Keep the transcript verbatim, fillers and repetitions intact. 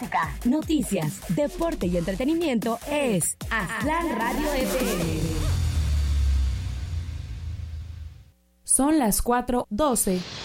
música, noticias, deporte y entretenimiento es Aztlán Radio F M. Son las cuatro doce.